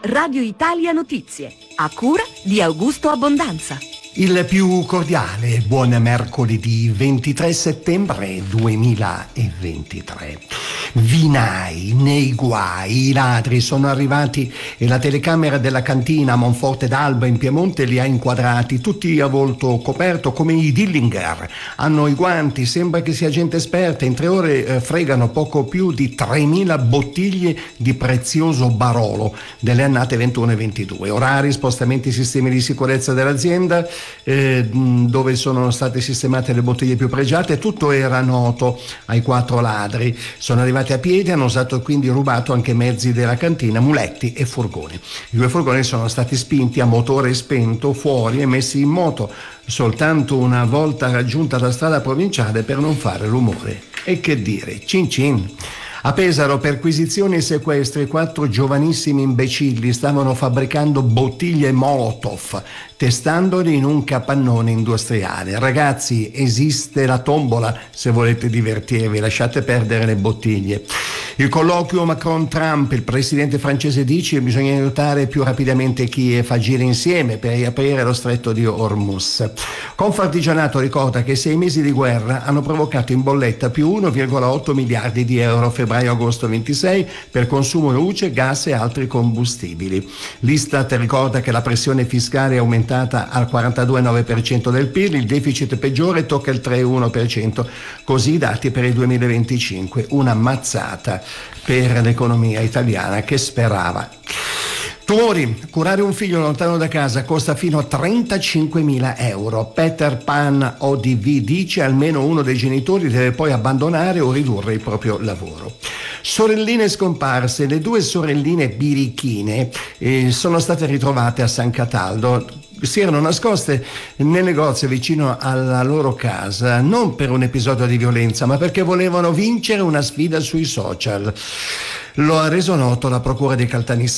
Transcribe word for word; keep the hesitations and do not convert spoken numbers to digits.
Radio Italia Notizie, a cura di Augusto Abbondanza. Il più cordiale buon mercoledì ventitré settembre duemilaventitré. Vinai nei guai, i ladri sono arrivati e la telecamera della cantina a Monforte d'Alba in Piemonte li ha inquadrati, tutti a volto coperto come i Dillinger. Hanno i guanti, sembra che sia gente esperta, in tre ore eh, fregano poco più di tremila bottiglie di prezioso Barolo delle annate ventuno e ventidue. Orari, spostamenti, sistemi di sicurezza dell'azienda, eh, dove sono state sistemate le bottiglie più pregiate, tutto era noto ai quattro ladri. Sono arrivati a piedi, hanno usato quindi rubato anche mezzi della cantina, muletti e furgoni. I due furgoni sono stati spinti a motore spento fuori e messi in moto soltanto una volta raggiunta la strada provinciale per non fare rumore. E che dire, cin cin. A Pesaro, perquisizioni e sequestri, quattro giovanissimi imbecilli stavano fabbricando bottiglie Molotov, testandole in un capannone industriale. Ragazzi, esiste la tombola se volete divertirvi, lasciate perdere le bottiglie. Il colloquio Macron-Trump, il presidente francese dice che bisogna aiutare più rapidamente Kiev, agire insieme per riaprire lo stretto di Hormuz. Confartigianato ricorda che sei mesi di guerra hanno provocato in bolletta più uno virgola otto miliardi di euro febbraio-agosto ventisei per consumo luce, gas e altri combustibili. L'Istat ricorda che la pressione fiscale è aumentata al quarantadue virgola nove per cento del P I L, il deficit peggiore tocca il tre virgola uno per cento, così i dati per il duemilaventicinque, una mazzata per l'economia italiana che sperava. Tumori, curare un figlio lontano da casa costa fino a trentacinquemila euro. Peter Pan O D V dice almeno uno dei genitori deve poi abbandonare o ridurre il proprio lavoro. Sorelline scomparse, le due sorelline birichine eh, sono state ritrovate a San Cataldo. Si erano nascoste nel negozio vicino alla loro casa, non per un episodio di violenza, ma perché volevano vincere una sfida sui social. Lo ha reso noto la procura di Caltanissetta.